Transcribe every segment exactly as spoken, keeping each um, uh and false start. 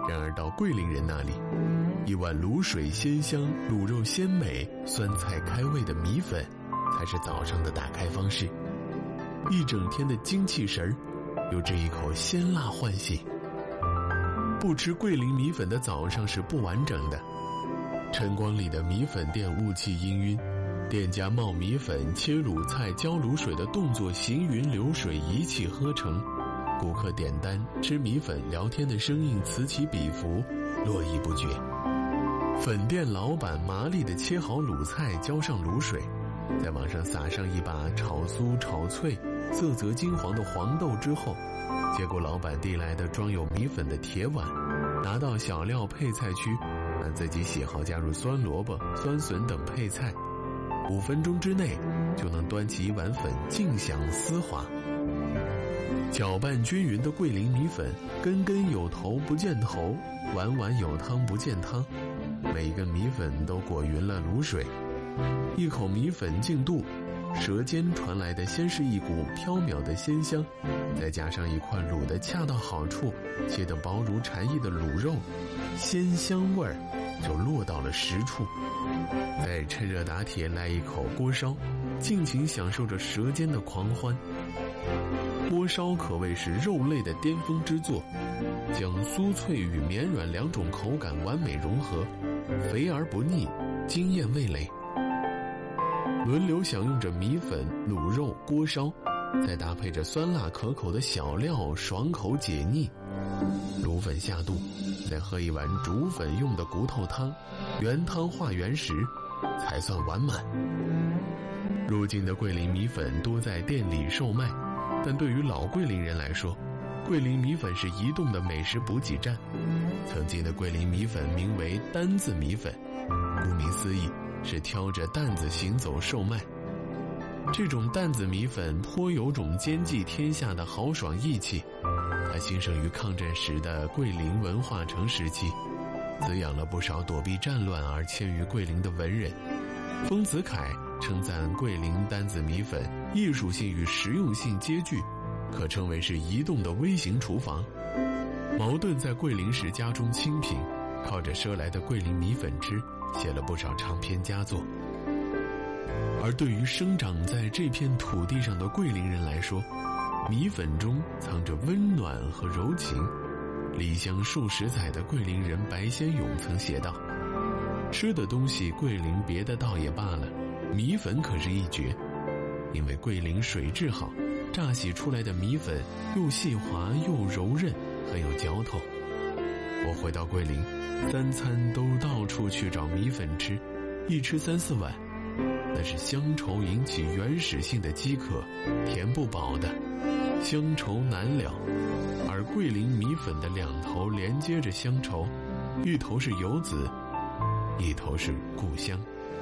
然而到桂林人那里，一碗卤水鲜香、卤肉鲜美、酸菜开胃的米粉才是早上的打开方式。一整天的精气神儿由这一口鲜辣唤醒。不吃桂林米粉的早上是不完整的。晨光里的米粉店雾气氤氲，店家冒米粉、切卤菜、浇卤水的动作行云流水，一气呵成。顾客点单、吃米粉、聊天的声音此起彼伏，络绎不绝。粉店老板麻利地切好卤菜，浇上卤水，在往上撒上一把炒酥炒脆、色泽金黄的黄豆之后，接过老板递来的装有米粉的铁碗，拿到小料配菜区，按自己喜好加入酸萝卜、酸笋等配菜，五分钟之内就能端起一碗粉，尽享丝滑。搅拌均匀的桂林米粉，根根有头不见头，碗碗有汤不见汤，每一根米粉都裹匀了卤水。一口米粉进肚，舌尖传来的先是一股飘渺的鲜香，再加上一块卤得恰到好处、切得薄如蝉翼的卤肉，鲜香味儿就落到了实处。再趁热打铁来一口锅烧，尽情享受着舌尖的狂欢。锅烧可谓是肉类的巅峰之作，将酥脆与绵软两种口感完美融合，肥而不腻，惊艳味蕾。轮流享用着米粉、卤肉、锅烧，再搭配着酸辣可口的小料，爽口解腻。卤粉下肚，再喝一碗煮粉用的骨头汤，原汤化原食，才算完满。如今的桂林米粉多在店里售卖，但对于老桂林人来说，桂林米粉是移动的美食补给站。曾经的桂林米粉名为担子米粉，顾名思义，是挑着担子行走售卖。这种担子米粉颇有种兼济天下的豪爽义气，它兴盛于抗战时的桂林文化城时期，滋养了不少躲避战乱而迁于桂林的文人。丰子恺称赞桂林担子米粉艺术性与实用性皆具，可称为是移动的微型厨房。茅盾在桂林时家中清贫，靠着赊来的桂林米粉吃，写了不少长篇佳作。而对于生长在这片土地上的桂林人来说，米粉中藏着温暖和柔情。离乡数十载的桂林人白先勇曾写道：吃的东西桂林别的倒也罢了，米粉可是一绝。因为桂林水质好，炸洗出来的米粉又细滑又柔韧，很有嚼头。我回到桂林，三餐都到处去找米粉吃，一吃三四碗，那是乡愁引起原始性的饥渴，填不饱的，乡愁难了。而桂林米粉的两头连接着乡愁，一头是游子，一头是故乡。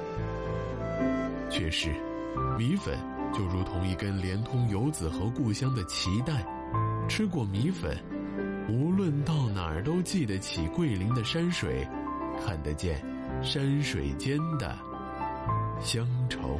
确实，米粉就如同一根连通游子和故乡的脐带，吃过米粉，无论到哪儿都记得起桂林的山水，看得见山水间的乡愁。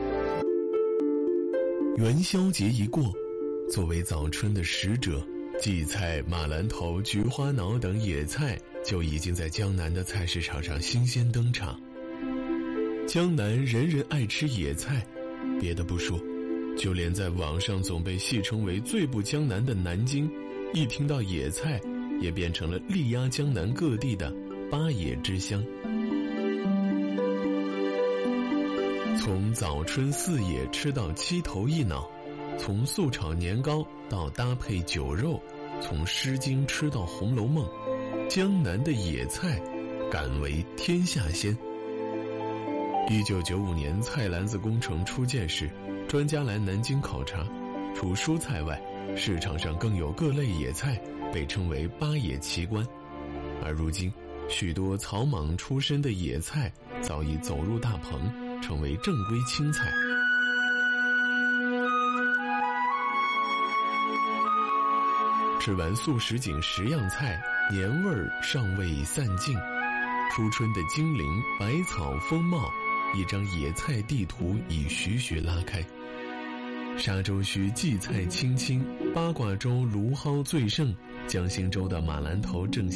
元宵节一过，作为早春的使者，荠菜、马兰头、菊花脑等野菜就已经在江南的菜市场上新鲜登场。江南人人爱吃野菜，别的不说，就连在网上总被戏称为最不江南的南京，一听到野菜也变成了力压江南各地的八野之乡。从早春四野吃到七头一脑，从素炒年糕到搭配酒肉，从诗经吃到红楼梦，江南的野菜敢为天下先。一九九五年菜篮子工程初建时，专家来南京考察，除蔬菜外，市场上更有各类野菜，被称为八野奇观。而如今，许多草莽出身的野菜早已走入大棚，成为正规青菜。吃完素什锦十样菜，年味儿尚未散尽。初春的金陵百草丰茂，一张野菜地图已徐徐拉开。沙洲区荠菜青青，八卦洲芦蒿最盛，江心洲的马兰头正